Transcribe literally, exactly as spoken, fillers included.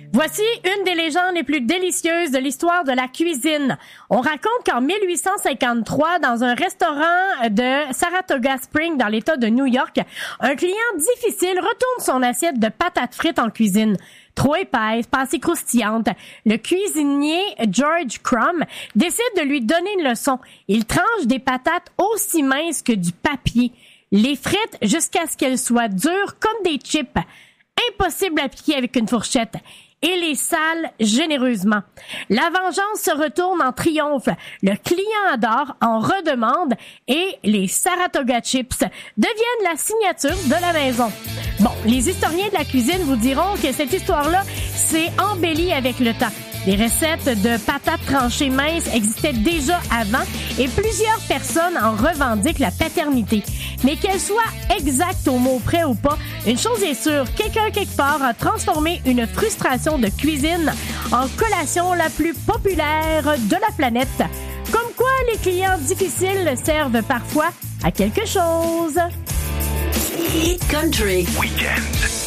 Voici une des légendes les plus délicieuses de l'histoire de la cuisine. On raconte qu'en mille huit cent cinquante-trois, dans un restaurant de Saratoga Springs, dans l'État de New York, un client difficile retourne son assiette de patates frites en cuisine. Trop épaisse, pas assez croustillante. Le cuisinier George Crumb décide de lui donner une leçon. Il tranche des patates aussi minces que du papier, les frite jusqu'à ce qu'elles soient dures comme des chips. Impossible à piquer avec une fourchette. Et les sale généreusement. La vengeance se retourne en triomphe. Le client adore, en redemande, et les Saratoga Chips deviennent la signature de la maison. Bon, les historiens de la cuisine vous diront que cette histoire-là s'est embellie avec le temps. Les recettes de patates tranchées minces existaient déjà avant et plusieurs personnes en revendiquent la paternité. Mais qu'elles soient exactes au mot près ou pas, une chose est sûre, quelqu'un quelque part a transformé une frustration de cuisine en collation la plus populaire de la planète. Comme quoi, les clients difficiles servent parfois à quelque chose. Hit Country Weekend.